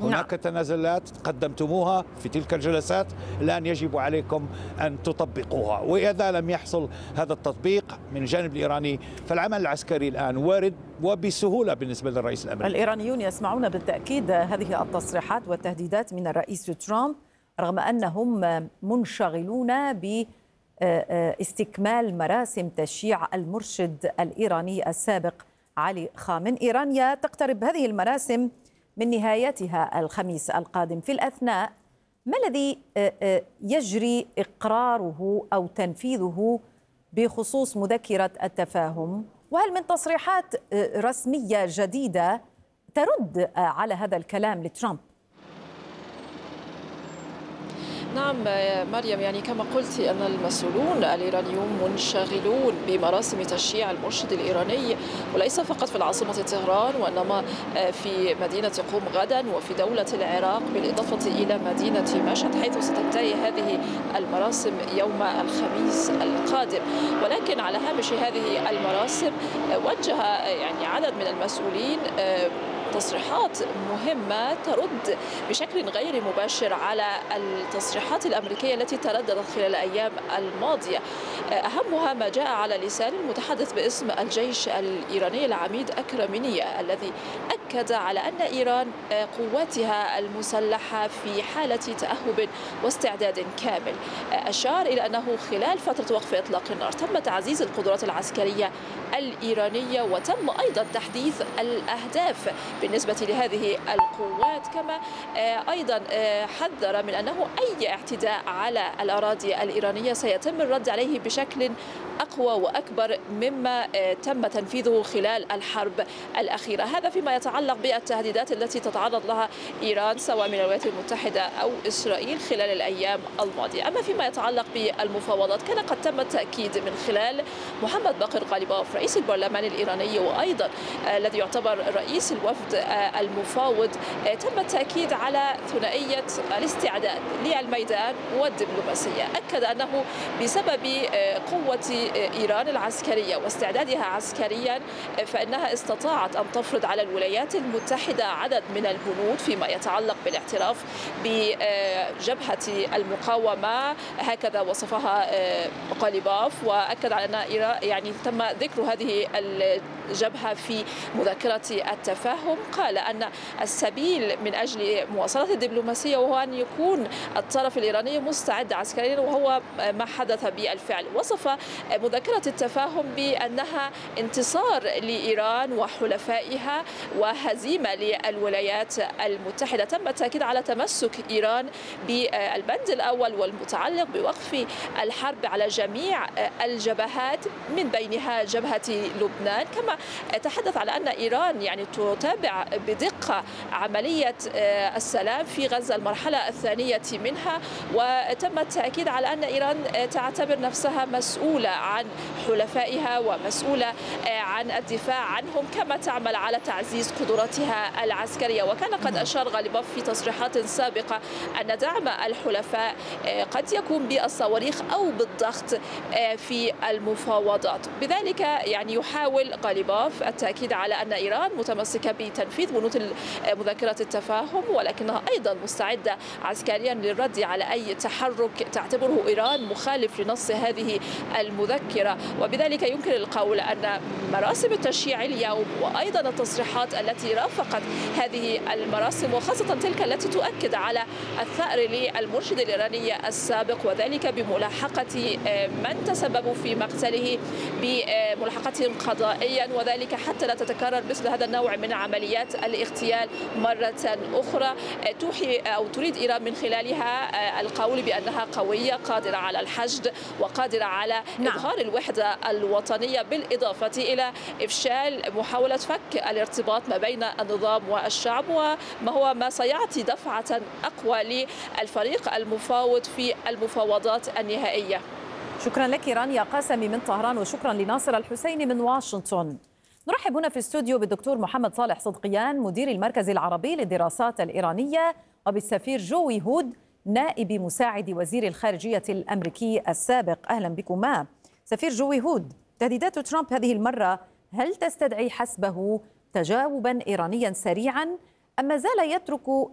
هناك تنازلات قدمتموها في تلك الجلسات، الآن يجب عليكم أن تطبقوها، وإذا لم يحصل هذا التطبيق من الجانب الإيراني فالعمل العسكري الآن وارد وبسهولة بالنسبة للرئيس الأمريكي. الإيرانيون يسمعون بالتأكيد هذه التصريحات والتهديدات من الرئيس ترامب رغم أنهم منشغلون باستكمال مراسم تشييع المرشد الإيراني السابق علي خامنئي. إيران تقترب هذه المراسم من نهايتها الخميس القادم. في الأثناء ما الذي يجري إقراره أو تنفيذه بخصوص مذكرة التفاهم؟ وهل من تصريحات رسمية جديدة ترد على هذا الكلام لترامب؟ نعم مريم، يعني كما قلت أن المسؤولون الإيرانيون منشغلون بمراسم تشييع المرشد الإيراني، وليس فقط في العاصمة طهران وإنما في مدينة قم غدا وفي دولة العراق، بالإضافة إلى مدينة مشهد حيث ستنتهي هذه المراسم يوم الخميس القادم. ولكن على هامش هذه المراسم وجه يعني عدد من المسؤولين تصريحات مهمة ترد بشكل غير مباشر على التصريحات الأمريكية التي ترددت خلال الأيام الماضية. أهمها ما جاء على لسان المتحدث باسم الجيش الإيراني العميد أكرمينية، الذي أكد على أن إيران قواتها المسلحة في حالة تأهب واستعداد كامل. أشار إلى أنه خلال فترة وقف إطلاق النار تم تعزيز القدرات العسكرية الإيرانية، وتم أيضا تحديث الأهداف بالنسبة لهذه القوات، كما أيضا حذر من أنه أي اعتداء على الأراضي الإيرانية سيتم الرد عليه بشكل أقوى وأكبر مما تم تنفيذه خلال الحرب الأخيرة. هذا فيما يتعلق بالتهديدات التي تتعرض لها إيران سواء من الولايات المتحدة أو إسرائيل خلال الأيام الماضية. أما فيما يتعلق بالمفاوضات، كان قد تم التأكيد من خلال محمد باقر غالباف رئيس البرلمان الإيراني وأيضا الذي يعتبر رئيس الوفد المفاوض، تم التأكيد على ثنائية الاستعداد للميدان والدبلوماسية. أكد أنه بسبب قوة إيران العسكرية واستعدادها عسكريا فإنها استطاعت أن تفرض على الولايات المتحدة عدد من البنود فيما يتعلق بالاعتراف بجبهة المقاومة، هكذا وصفها غالباف. وأكد على أن إيران يعني تم ذكر هذه الجبهة في مذكرة التفاهم. قال أن السبيل من أجل مواصلة الدبلوماسية وهو أن يكون الطرف الإيراني مستعد عسكريا، وهو ما حدث بالفعل. وصف مذكرة التفاهم بأنها انتصار لإيران وحلفائها وهزيمة للولايات المتحدة. تم التأكيد على تمسك إيران بالبند الأول والمتعلق بوقف الحرب على جميع الجبهات من بينها جبهة لبنان. كما تحدث على أن إيران يعني تتابع بدقة عملية السلام في غزة المرحلة الثانية منها، وتم التأكيد على أن إيران تعتبر نفسها مسؤولة عن حلفائها ومسؤولة عن الدفاع عنهم، كما تعمل على تعزيز قدراتها العسكرية. وكان قد أشار غالباف في تصريحات سابقة أن دعم الحلفاء قد يكون بالصواريخ أو بالضغط في المفاوضات. بذلك يعني يحاول غالباف التأكيد على أن إيران متمسكة بتنفيذ بنود مذكرة التفاهم، ولكنها أيضا مستعدة عسكريا للرد على أي تحرك تعتبره إيران مخالف لنص هذه المذكرة. وبذلك يمكن القول أن مراسم التشييع اليوم وأيضا التصريحات التي رافقت هذه المراسم، وخاصة تلك التي تؤكد على الثأر للمرشد الإيراني السابق، وذلك بملاحقة من تسببوا في مقتله بملاحقتهم قضائيا، وذلك حتى لا تتكرر مثل هذا النوع من عمليات الاغتيال مرة أخرى. توحي أو تريد إيران من خلالها القول بأنها قوية قادرة على الحشد وقادرة على إظهار الوحدة الوطنية، بالإضافة إلى إفشال محاولة فك الارتباط ما بين النظام والشعب، وما هو ما سيعطي دفعة أقوى للفريق المفاوض في المفاوضات النهائية. شكرا لك رانيا قاسمي من طهران، وشكرا لناصر الحسيني من واشنطن. نرحب هنا في الاستوديو بالدكتور محمد صالح صدقيان مدير المركز العربي للدراسات الإيرانية، وبالسفير جوي هود نائب مساعد وزير الخارجية الأمريكي السابق. أهلا بكما سفير جوي هود. تهديدات ترامب هذه المرة هل تستدعي حسبه تجاوبا إيرانيا سريعا أم ما زال يترك